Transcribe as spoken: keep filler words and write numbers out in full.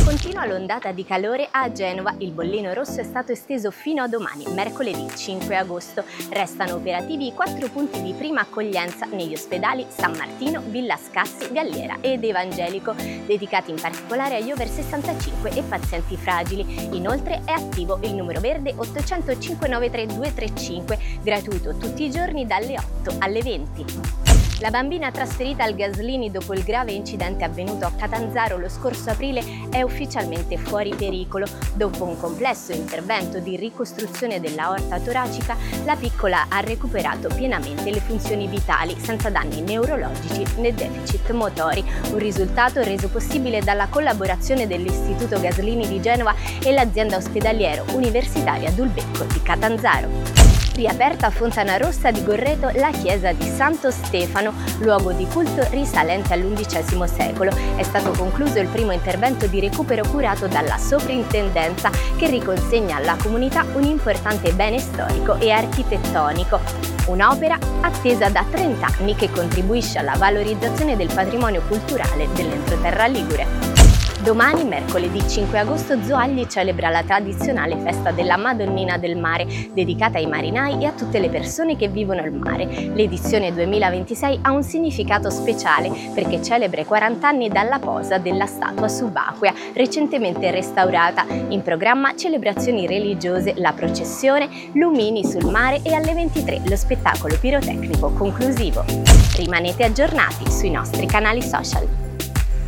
Continua l'ondata di calore a Genova, il bollino rosso è stato esteso fino a domani, mercoledì cinque agosto. Restano operativi i quattro punti di prima accoglienza negli ospedali San Martino, Villa Scassi, Galliera ed Evangelico, dedicati in particolare agli over sessantacinque e pazienti fragili. Inoltre è attivo il numero verde ottocento cinquecentonovantatré duecentotrentacinque, gratuito tutti i giorni dalle otto alle venti. La bambina trasferita al Gaslini dopo il grave incidente avvenuto a Catanzaro lo scorso aprile è ufficialmente fuori pericolo. Dopo un complesso intervento di ricostruzione della aorta toracica, la piccola ha recuperato pienamente le funzioni vitali senza danni neurologici né deficit motori, un risultato reso possibile dalla collaborazione dell'Istituto Gaslini di Genova e l'azienda ospedaliero universitaria Dulbecco di Catanzaro. Riaperta a Fontanarossa di Gorreto la chiesa di Santo Stefano, luogo di culto risalente all'undicesimo secolo. È stato concluso il primo intervento di recupero curato dalla soprintendenza, che riconsegna alla comunità un importante bene storico e architettonico. Un'opera attesa da trenta anni che contribuisce alla valorizzazione del patrimonio culturale dell'entroterra ligure. Domani, mercoledì cinque agosto, Zoagli celebra la tradizionale festa della Madonnina del Mare, dedicata ai marinai e a tutte le persone che vivono il mare. L'edizione duemilaventisei ha un significato speciale perché celebra i quaranta anni dalla posa della statua subacquea, recentemente restaurata. In programma celebrazioni religiose, la processione, lumini sul mare e alle ventitré lo spettacolo pirotecnico conclusivo. Rimanete aggiornati sui nostri canali social.